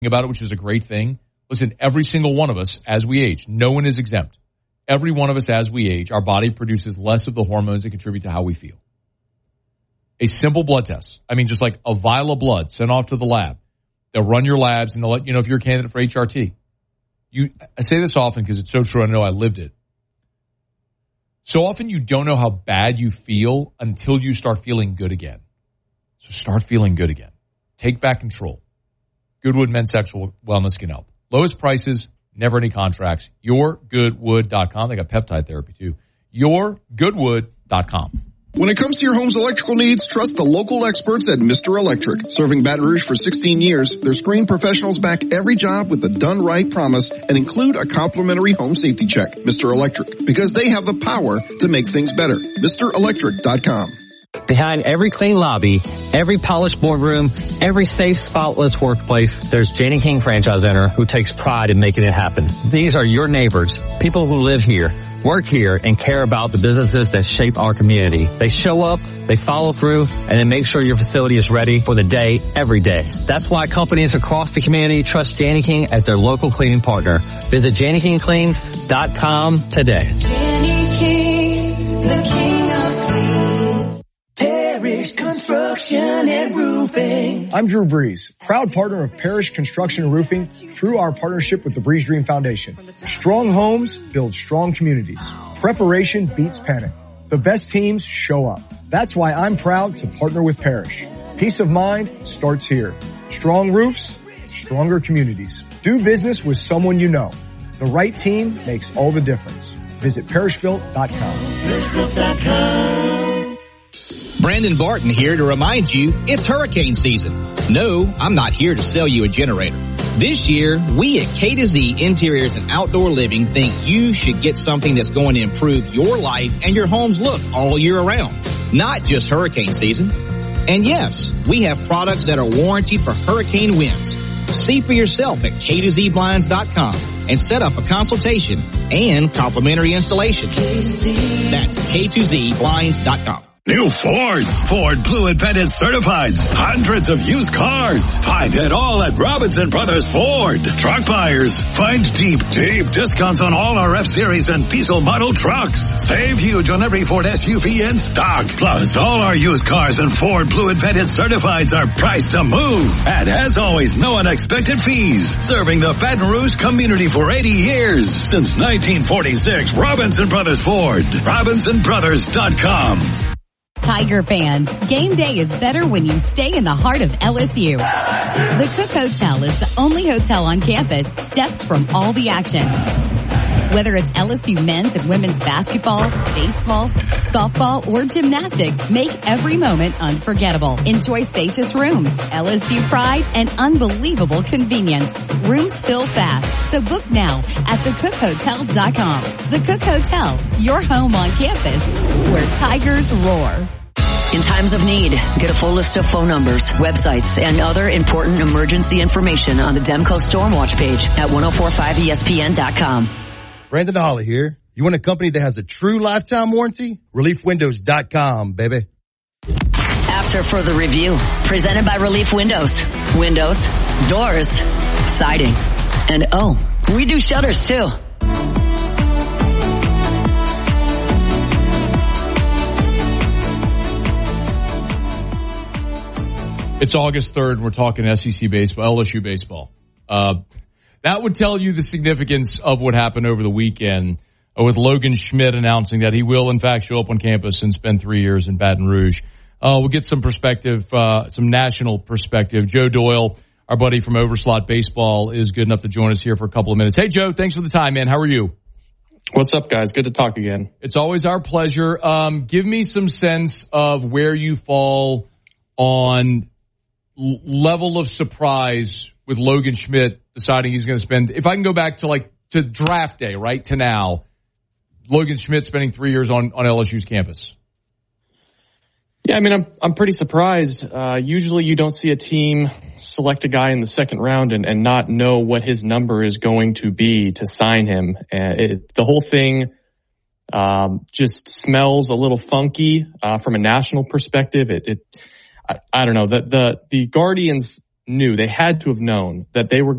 about it, which is a great thing. Listen, every single one of us, as we age, no one is exempt. Every one of us, as we age, our body produces less of the hormones that contribute to how we feel. A simple blood test. I mean, just like a vial of blood sent off to the lab. They'll run your labs and they'll let you know if you're a candidate for HRT. I say this often because it's so true. I know I lived it. So often you don't know how bad you feel until you start feeling good again. So start feeling good again. Take back control. Goodwood Men's Sexual Wellness can help. Lowest prices, never any contracts. YourGoodwood.com. They got peptide therapy too. YourGoodwood.com. When it comes to your home's electrical needs, trust the local experts at Mr. Electric. Serving Baton Rouge for 16 years, their screened professionals back every job with a done-right promise and include a complimentary home safety check. Mr. Electric, because they have the power to make things better. MrElectric.com. Behind every clean lobby, every polished boardroom, every safe, spotless workplace, there's Janney King Franchise Center who takes pride in making it happen. These are your neighbors, people who live here, work here, and care about the businesses that shape our community. They show up, they follow through, and they make sure your facility is ready for the day, every day. That's why companies across the community trust Janney King as their local cleaning partner. Visit JanneyKingCleans.com today. Janney King, the king of clean. Parrish Construction and Roofing. I'm Drew Brees, proud partner of Parrish Construction and Roofing through our partnership with the Brees Dream Foundation. Strong homes build strong communities. Preparation beats panic. The best teams show up. That's why I'm proud to partner with Parrish. Peace of mind starts here. Strong roofs, stronger communities. Do business with someone you know. The right team makes all the difference. Visit parrishbuilt.com. Parrishbuilt.com. Brandon Barton here to remind you it's hurricane season. No, I'm not here to sell you a generator. This year, we at K to Z Interiors and Outdoor Living think you should get something that's going to improve your life and your home's look all year around, not just hurricane season. And yes, we have products that are warranted for hurricane winds. See for yourself at K2ZBlinds.com and set up a consultation and complimentary installation. That's K2ZBlinds.com. New Ford Blue and Vented Certifieds. Hundreds of used cars. Find it all at Robinson Brothers Ford. Truck buyers, find deep discounts on all our F-Series and diesel model trucks. Save huge on every Ford SUV in stock. Plus, all our used cars and Ford Blue and Vented Certifieds are priced to move. And as always, no unexpected fees. Serving the Baton Rouge community for 80 years. Since 1946, Robinson Brothers Ford. RobinsonBrothers.com. Tiger fans, game day is better when you stay in the heart of LSU. The Cook Hotel is the only hotel on campus steps from all the action. Whether it's LSU men's and women's basketball, baseball, softball, or gymnastics, make every moment unforgettable. Enjoy spacious rooms, LSU pride, and unbelievable convenience. Rooms fill fast, so book now at thecookhotel.com. The Cook Hotel, your home on campus, where Tigers roar. In times of need, get a full list of phone numbers, websites, and other important emergency information on the Demco Stormwatch page at 1045ESPN.com. Brandon Holly here. You want a company that has a true lifetime warranty? ReliefWindows.com, baby. After further review, presented by Relief Windows. Windows, doors, siding, and oh, we do shutters too. It's August 3rd. We're talking SEC baseball, LSU baseball. That would tell you the significance of what happened over the weekend with Logan Schmidt announcing that he will, in fact, show up on campus and spend 3 years in Baton Rouge. We'll get some perspective, some national perspective. Joe Doyle, our buddy from Overslot Baseball, is good enough to join us here for a couple of minutes. Hey, Joe, thanks for the time, man. How are you? What's up, guys? Good to talk again. It's always our pleasure. Give me some sense of where you fall on level of surprise with Logan Schmidt deciding he's going to spend, if I can go back to draft day, right, to now, Logan Schmidt spending 3 years on LSU's campus. Yeah, I mean, I'm pretty surprised. Usually you don't see a team select a guy in the second round and not know what his number is going to be to sign him. And the whole thing just smells a little funky from a national perspective. I don't know. The Guardians knew, they had to have known that they were